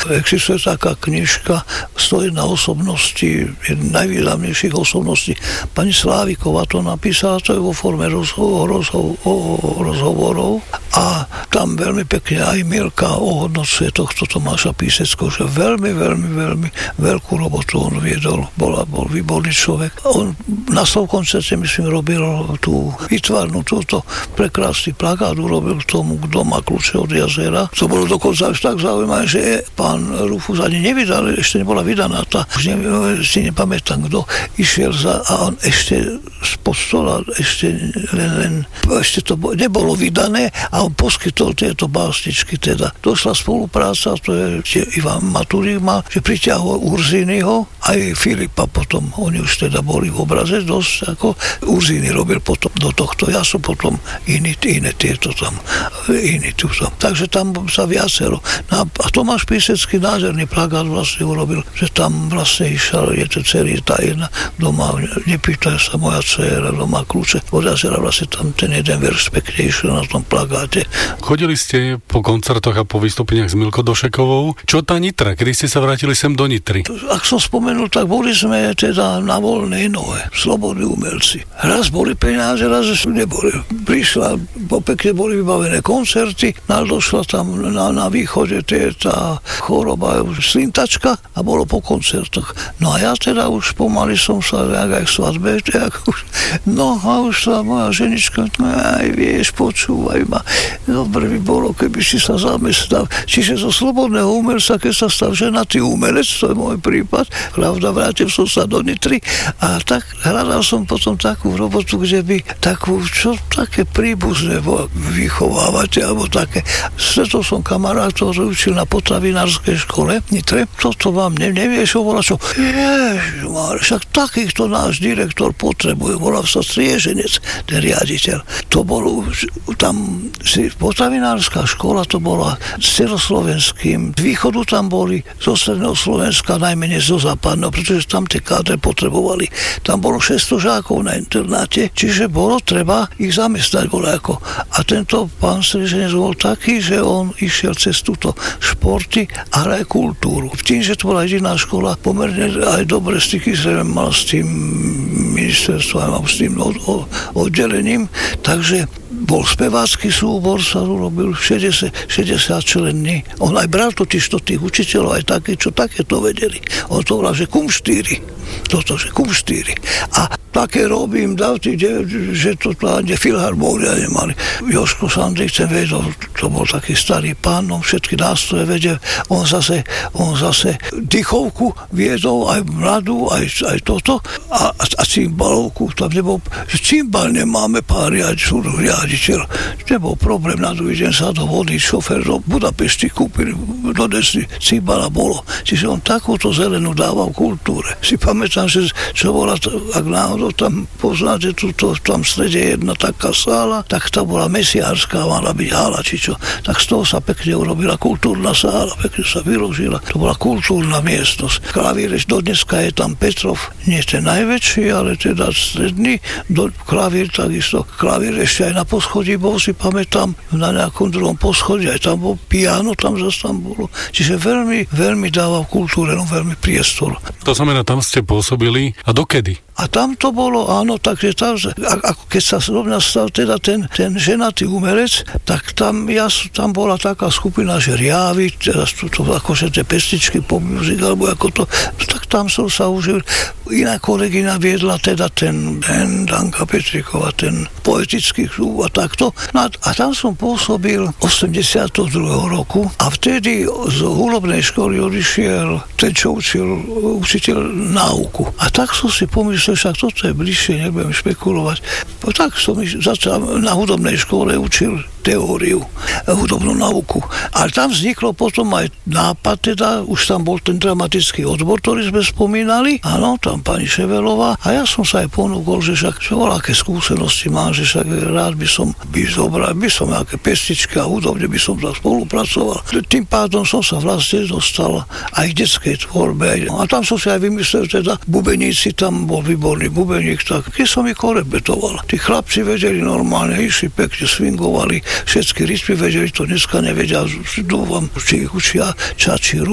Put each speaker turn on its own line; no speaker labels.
Existuje taká knižka 101 osobností, najvýznamnejších osobností. Pani Sláviková to napísala, to je vo forme rozhovorov a tam veľmi pekne aj Milka ohodnocuje tohto Tomáša Píseckého, že veľmi veľkú robotu on viedol. Bol výborný človek. On na svojom koncerte, myslím, robil tú výtvarnú, túto prekrásny plakát urobil k tomu, kto má kľúče od jazera. To bolo dokonca až tak zaujímavé, že pán Rufus ani nevydal, ešte nebola vydaná tá, si nepamätám, kto išiel a on ešte spod stola, ešte to nebolo vydané a on poskytol tieto básničky teda. Došla spolupráca, to je Ivan Maturík mal, že pritiahol Urzínyho, aj Filipa potom, oni už teda boli v obraze dosť, ako Urzíny robil potom do tohto, ja som potom iné tieto tam, takže tam sa viacero. A Tomáš Písecký nádherný plakát vlastne urobil, že tam vlastne išiel, je to celý tá jedna doma, nepýtaj sa moja dcera, doma kľúče, od jazera vlastne tam ten jeden verš pekne išiel na tom plakáte.
Chodili ste po koncertoch a po vystúpeniach s Milkou Došekovou. Čo tá Nitra? Kedy ste sa vrátili sem do Nitry?
Ak som spomenul, tak boli sme teda na voľnej nohe, slobodní umelci. Raz boli peniaze, raz neboli. Prišla, pekne boli vybavené koncerty, došla tam na východe tá choroba slintačka a bolo po koncertoch. No a ja teda už pomaly som sa aj svadbe, no a už sa moja ženička, aj vieš, počúvaj ma. Dobre by bolo, keby si sa zamestnal. Čiže zo slobodného umelca, keď sa stal ženatý umelec, to je môj prípad, pravda, vrátil som sa do Nitry a tak hľadal som potom takú robotu, kde by také príbuzné vychovávať, alebo také. Stretol som kamarátov, ktorý učil na potravinárskej škole v Nitre. Toto vám nevieš, volá čo? Ježišmar, však takýchto náš direktor potrebuje, volá sa Strieženec, ten riaditeľ. To bolo tam potravinárska škola, to bola s celoslovenským. Z východu tam boli, zo stredného Slovenska, najmenej zo západného, pretože tam tie kádre potrebovali. Tam bolo 600 žákov na internáte, čiže bolo treba ich zamestnať voľako. A tento pán Strieženec bol taký, že on išiel cez túto športy a aj kultúru. Tým, že to bola jediná škola, pomerne aj dobre styky mal s tým ministerstvom, s tým oddelením, takže bol spevácky súbor, sa urobil 60 členný. On aj bral totiž to tých učiteľov, aj takí, čo takéto vedeli. On to volal, že kumštíry. Že kumštíry. A také robím, že to kde filharmónia nemali. Jožko Sandričen vedel, to bol taký starý pán, on všetky nástroje vedel. On zase dychovku viedol, aj mladú, aj toto. A cymbalovku, tam nebol, cymbal nemáme pán riaditeľ. Nebol problém, na druhý deň sa dovodný šofér do Budapešti kúpil, do desny cymbala bolo. Čiže on takúto zelenú dával kultúre. Si pamätám, že čo bola, ak náhodou tam poznáte, tam v strede jedna taká sála, tak tá bola mesiárska, mala byť hala, či čo. Tak z toho sa pekne urobila kultúrna sála, pekne sa vyložila. To bola kultúrna miestnosť. Klavír, dodneska je tam Petrov, nie ten najväčší, ale teda stredný, klavír takisto. Klavír ešte aj na poschodí bol, si pamätám, na nejakom druhom poschodí, aj tam bol piano, tam zase tam bolo. Čiže veľmi dával kultúre, veľmi priestor.
To znamená, tam ste pôsobili a dokedy?
A tam to bolo, áno, takže tam, ako keď sa zrovna stal teda ten ženatý umelec, tak tam bola taká skupina, že Riavy, teraz to akože tie pesničky pop music, alebo ako to, tak tam som sa užil. Iná kolegyňa viedla teda ten Danka Petrikova, ten poetický klub a takto. No a tam som pôsobil 82. roku a vtedy z hudobnej školy odišiel ten, čo učiteľ náuku. A tak som si pomyslel, však toto je bližšie, nebudem špekulovať. Tak som začal na hudobnej škole učil teóriu, hudobnú nauku. Ale tam vzniklo potom aj nápad, teda už tam bol ten dramatický odbor, ktorý sme spomínali, áno, tam pani Ševelová, a ja som sa aj ponúkol, že však aké skúsenosti mám, že však rád by som nejaké pesničky a hudobne by som tam spolupracoval. Tým pádom som sa vlastne dostal aj k detskej tvorbe. A tam som si aj vymyslel, teda bubeníci, tam bol výborný bubeník, tak keď som ich korepetoval. Tí chlapci vedeli normálne, išli pekne, swingovali, všetky rytmy vedeli, to dneska nevedia, dúfam, či ich učia čači